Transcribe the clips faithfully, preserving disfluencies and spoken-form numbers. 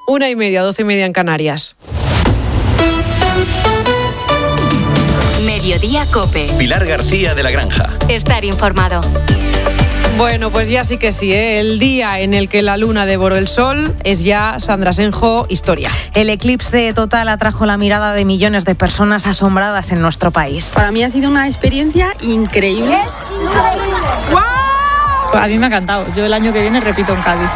Una y media, doce y media en Canarias. Mediodía COPE. Pilar García de la Granja. Estar informado. Bueno, pues ya sí que sí, ¿eh? El día en el que la luna devoró el sol es ya, Sandra Senjo, historia. El eclipse total atrajo la mirada de millones de personas asombradas en nuestro país. Para mí ha sido una experiencia increíble. ¡Wow! A mí me ha encantado. Yo el año que viene repito en Cádiz.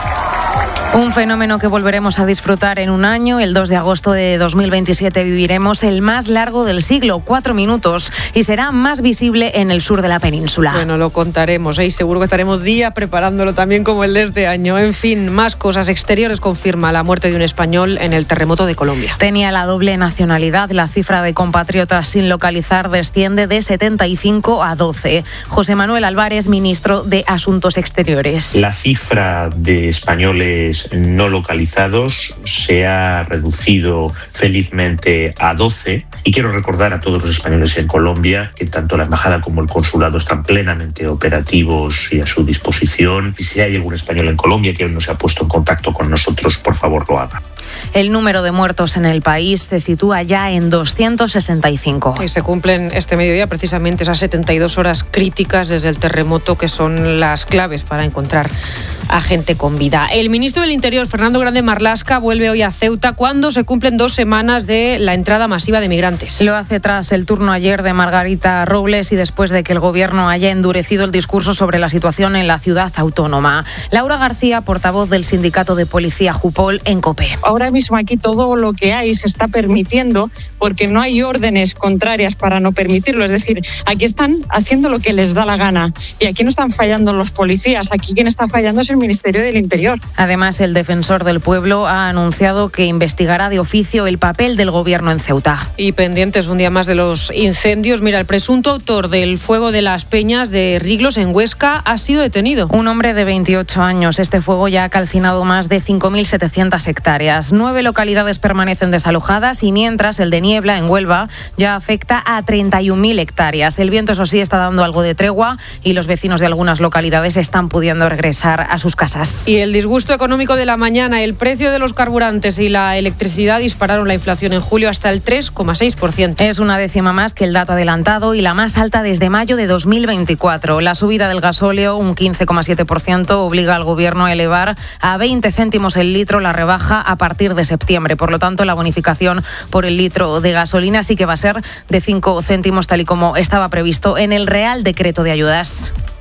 Un fenómeno que volveremos a disfrutar en un año. El dos de agosto de dos mil veintisiete viviremos el más largo del siglo, cuatro minutos, y será más visible en el sur de la península. Bueno, lo contaremos, ¿eh? Y seguro que estaremos días preparándolo también como el de este año. En fin, más cosas. Exteriores confirma la muerte de un español en el terremoto de Colombia. Tenía la doble nacionalidad. La cifra de compatriotas sin localizar desciende de setenta y cinco a doce. José Manuel Álvarez, ministro de Asuntos Exteriores. La cifra de españoles no localizados se ha reducido felizmente a doce, y quiero recordar a todos los españoles en Colombia que tanto la embajada como el consulado están plenamente operativos y a su disposición, y si hay algún español en Colombia que aún no se ha puesto en contacto con nosotros, por favor lo haga. El número de muertos en el país se sitúa ya en doscientos sesenta y cinco. Y se cumplen este mediodía precisamente esas setenta y dos horas críticas desde el terremoto, que son las claves para encontrar a gente con vida. El ministro del Interior, Fernando Grande Marlaska, vuelve hoy a Ceuta cuando se cumplen dos semanas de la entrada masiva de migrantes. Lo hace tras el turno ayer de Margarita Robles y después de que el gobierno haya endurecido el discurso sobre la situación en la ciudad autónoma. Laura García, portavoz del sindicato de policía Jupol, en COPE. Ahora mismo aquí todo lo que hay se está permitiendo porque no hay órdenes contrarias para no permitirlo. Es decir, aquí están haciendo lo que les da la gana y aquí no están fallando los policías. Aquí quien está fallando es el Ministerio del Interior. Además, el defensor del pueblo ha anunciado que investigará de oficio el papel del gobierno en Ceuta. Y pendientes un día más de los incendios. Mira, el presunto autor del fuego de las Peñas de Riglos en Huesca ha sido detenido. Un hombre de veintiocho años. Este fuego ya ha calcinado más de cinco mil setecientas hectáreas. Nueve localidades permanecen desalojadas y mientras el de Niebla, en Huelva, ya afecta a treinta y un mil hectáreas. El viento, eso sí, está dando algo de tregua y los vecinos de algunas localidades están pudiendo regresar a sus casas. Y el disgusto económico de la mañana, el precio de los carburantes y la electricidad dispararon la inflación en julio hasta el tres coma seis por ciento. Es una décima más que el dato adelantado y la más alta desde mayo de dos mil veinticuatro. La subida del gasóleo, un quince coma siete por ciento, obliga al gobierno a elevar a veinte céntimos el litro la rebaja a partir de septiembre. Por lo tanto, la bonificación por el litro de gasolina sí que va a ser de cinco céntimos, tal y como estaba previsto en el Real Decreto de Ayudas.